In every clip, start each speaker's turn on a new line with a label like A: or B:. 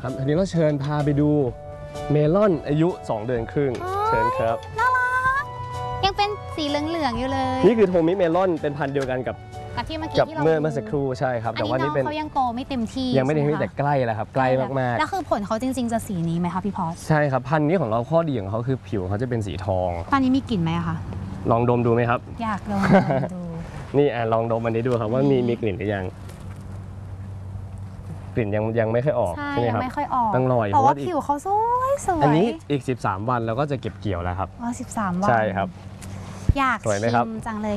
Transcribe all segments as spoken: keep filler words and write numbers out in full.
A: ครับทีนี้เราเชิญพาไปดูเมลอนอายุสองเดือนครึ่งเชิญครับ
B: น่ารักยังเป็นสีเหลืองๆอยู่เลย
A: นี่คือโทมิเมลอนเป็นพันธุ์เดียวกันกับ
B: กับที่เมื่อกี้ที่เรา
A: เมื่อเมื่อสักครู่ใช่ครับ
B: แต่ว่านี่เป็นเขายังโตไม่เต็มที่
A: ยังไม่เต็มที่แต่ใกล้แล้วครับใกล้มากๆ
B: แล้วคือผลเขาจริงๆจะสีนี้ไหมคะพี่พอส
A: ใช่ครับพันธุ์นี้ของเราข้อดีของเขาคือผิวเขาจะเป็นสีทอง
B: ตอนนี้มีกลิ่นไหมคะ
A: ลองดมดูไหมครับ
B: อยากลองดู
A: นี่อ่ะลองดมอันนี้ดูครับว่ามีมีกลิ่นหรือยังกลิ่นยังยังไม่ค่อยออก
B: ใช่ไหมครับยังไม่ค่อยออก
A: ต้องรอ
B: เพราะว่าผิวเขาสวยสวย
A: อันนี้อีกสิบสามวันเราก็จะเก็บเกี่ยวแล้วครับ
B: อ๋อสิบสามวัน
A: ใช่ครับ
B: อยากชิมจังเลย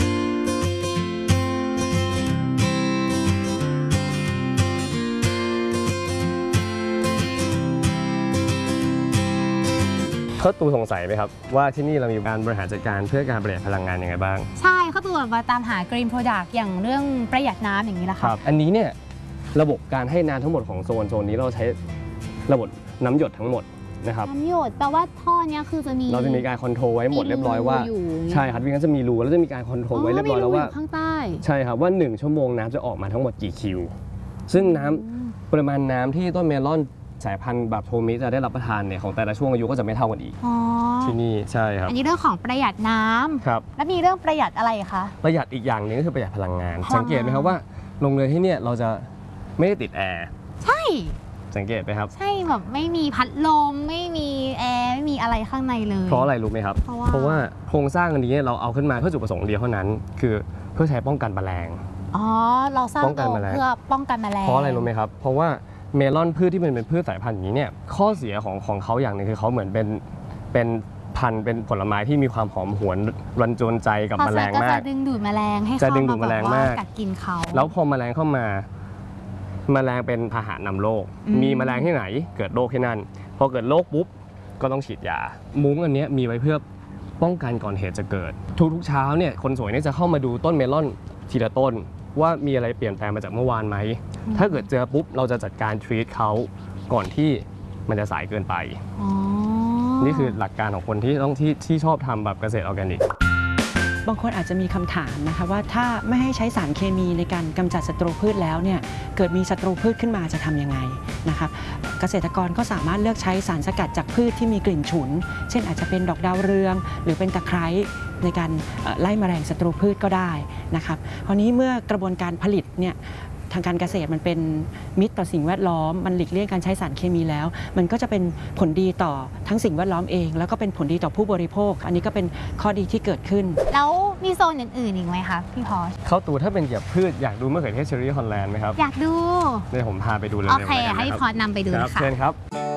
A: เขาตูสงสัยไหมครับว่าที่นี่เรามีการบริหารจัดการเพื่อการประหยัดพลังงานยังไงบ้าง
B: ใช่เขาตูมาตามหา Green Product อย่างเรื่องประหยัดน้ำอย่างนี้แหละค่ะ
A: อันนี้เนี่ยระบบการให้น้ำทั้งหมดของโซนโซนนี้เราใช้ระบบน้ำหยดทั้งหมดนะครับ
B: น้ำหยดแปลว่าท่อนี้คือจะมี
A: เราจะมีการคอนโทรลไว้หมดเรียบร้อยว่าใช่ครับวิ่งก็จะมีรูแล้วจะมีการคอนโทรลไว้เรียบร้อยแล้วว่า
B: ข้างใต้
A: ใช่ครับว่าหนึ่งชั่วโมงน้ำจะออกมาทั้งหมดกี่คิวซึ่งน้ำปริมาณน้ำที่ต้นเมลอนสายพันธุ์แบบโทมิจะได้รับประทานเนี่ยของแต่ละช่วงอายุก็จะไม่เท่ากันอีกที่นี่ใช่ครับ
B: อันนี้เรื่องของประหยัดน้ำ
A: ครับ
B: แล้วมีเรื่องประหยัดอะไรคะ
A: ประหยัดอีกอย่างนึงก็คือประหยัดพลังงานสังเกตไหมครับว่าโรงเรือนที่เนี่ยเราจะไม่ได้ติดแอร์
B: ใช่
A: สังเกตไหมครับ
B: ใช่แบบไม่มีพัดลมไม่มีแอร์ไม่มีอะไรข้างในเลย
A: เพราะอะไรรู้ไหมครับเพราะว่าโครงสร้างอันนี้เราเอาขึ้นมาเพื่อจุดประสงค์เดียวเท่านั้นคือเพื่อใช้ป้องกันแมลง
B: อ๋อเราสร้างตัวเพื่อป้องกันแมลง
A: เพราะอะไรรู้ไหมครับเพราะว่าเมลอนพืชที่มันเป็นพืชสายพันธุ์อย่างนี้เนี่ยข้อเสียของของเขาอย่างหนึ่งคือเขาเหมือนเป็นเป็นพันธุ์เป็นผลไม้ที่มีความหอมหวนรันจวนใจกับแมลงมาก
B: จะดึงดูดแมลงให้
A: เขามาแบบว่า
B: กัดกินเขา
A: แล้วพอแมลงเข้ามาแมลงเป็นพาหะนำโรคมีแมลงที่ไหนเกิดโรคที่นั่นพอเกิดโรคปุ๊บก็ต้องฉีดยามุ้งอันนี้มีไว้เพื่อป้องกันก่อนเหตุจะเกิดทุกๆเช้าเนี่ยคนสวยเนี่ยจะเข้ามาดูต้นเมลอนทีละต้นว่ามีอะไรเปลี่ยนแปลงมาจากเมื่อวานไหมถ้าเกิดเจอปุ๊บเราจะจัดการทรีตเขาก่อนที่มันจะสายเกินไปนี่คือหลักการของคนที่ต้องที่ที่ชอบทำแบบเกษตรออร์แกนิก
C: บางคนอาจจะมีคำถามนะคะว่าถ้าไม่ให้ใช้สารเคมีในการกำจัดศัตรูพืชแล้วเนี่ยเกิดมีศัตรูพืชขึ้นมาจะทำยังไงนะครับเกษตรกรก็สามารถเลือกใช้สารสกัดจากพืชที่มีกลิ่นฉุนเช่นอาจจะเป็นดอกดาวเรืองหรือเป็นตะไคร้ในการไล่แมลงศัตรูพืชก็ได้นะครับคราวนี้เมื่อกระบวนการผลิตเนี่ยทางการเกษตรมันเป็นมิตรต่อสิ่งแวดล้อมมันหลีกเลี่ยงการใช้สารเคมีแล้วมันก็จะเป็นผลดีต่อทั้งสิ่งแวดล้อมเองแล้วก็เป็นผลดีต่อผู้บริโภคอันนี้ก็เป็นข้อดีที่เกิดขึ้น
B: แล้วมีโซนอื่นๆอีกไหมคะพี่พอส
A: เข้าตูถ้าเป็นเกี่ยวกับพืชอยากดูมะเขือเทศเชอร์รี่ฮอลแลนด์ไหมครับ
B: อยากดู
A: เดี๋ยวผมพาไปดูเลย
B: โอเคให้พี่พอสนำไปดูค่ะ
A: เชิญครับ